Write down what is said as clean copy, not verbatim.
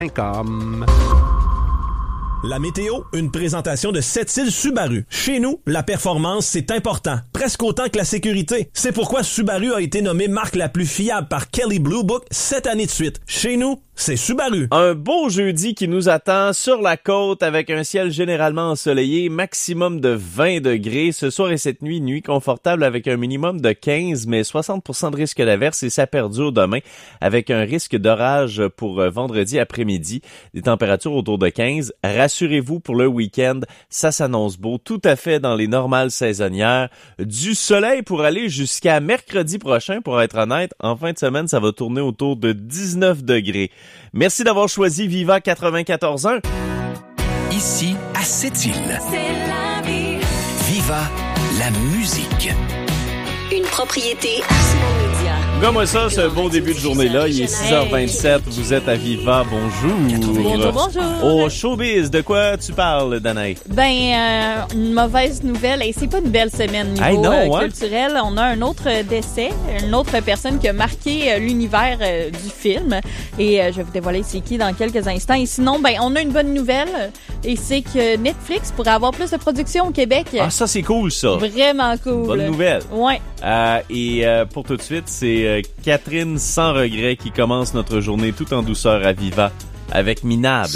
Comme... La météo, une présentation de Sept-Îles Subaru. Chez nous, la performance, c'est important. Presque autant que la sécurité. C'est pourquoi Subaru a été nommée marque la plus fiable par Kelley Blue Book 7 années de suite. Chez nous, c'est Subaru. Un beau jeudi qui nous attend sur la côte avec un ciel généralement ensoleillé, maximum de 20 degrés. Ce soir et cette nuit, nuit confortable avec un minimum de 15, mais 60% de risque d'averse et ça perdure demain avec un risque d'orage pour vendredi après-midi. Des températures autour de 15. Rassurez-vous, pour le week-end, ça s'annonce beau, tout à fait dans les normales saisonnières. Du soleil pour aller jusqu'à mercredi prochain, pour être honnête. En fin de semaine, ça va tourner autour de 19 degrés. Merci d'avoir choisi Viva 94.1. Ici, à Sept-Îles. C'est la vie. Viva la musique. Une propriété Arsenal Media. Comme ça, ce bon début de journée-là, il est 6h27, vous êtes à Viva, bonjour. Bonjour. Au showbiz, de quoi tu parles, Danaï? Une mauvaise nouvelle, et c'est pas une belle semaine niveau culturel. On a un autre décès, une autre personne qui a marqué l'univers du film, et je vais vous dévoiler c'est qui dans quelques instants. Et sinon, on a une bonne nouvelle, et c'est que Netflix pourrait avoir plus de production au Québec. Ah, ça c'est cool, ça. Vraiment cool. Bonne nouvelle. Ouais. Et pour tout de suite, c'est Catherine Sans Regret qui commence notre journée tout en douceur à Viva avec Minable.